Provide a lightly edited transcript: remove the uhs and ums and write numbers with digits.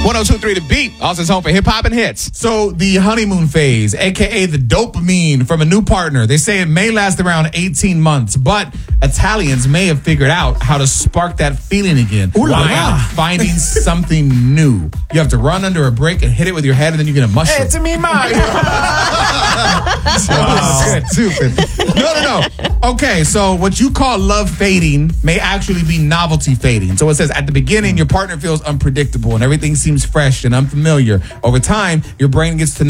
102.3 The Beat. Also, it's home for hip-hop and hits. So the honeymoon phase, a.k.a. the dopamine from a new partner, they say it may last around 18 months, but Italians may have figured out how to spark that feeling again by finding something new. You have to run under a brick and hit it with your head, and then you get a mushroom. It's me, Mario. Stupid. No. Okay, so what you call love fading may actually be novelty fading. So it says at the beginning, your partner feels unpredictable and everything seems fresh and unfamiliar. Over time, your brain gets to